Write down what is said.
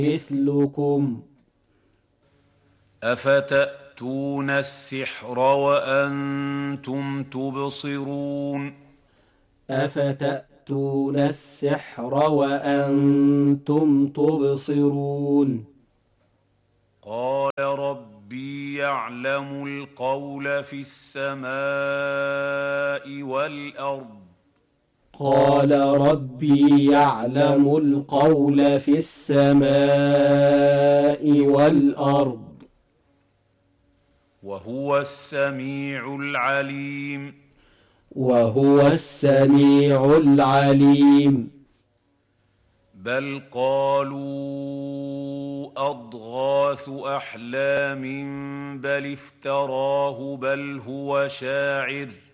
مثلكم أفتأتون السحر وأنتم تبصرون أفتأتون السحر وأنتم تبصرون قال ربي يعلم القول في السماء والأرض قال ربي يعلم القول في السماء والأرض وهو السميع العليم وهو السميع العليم بل قالوا أضغاث أحلام بل افتراه بل هو شاعر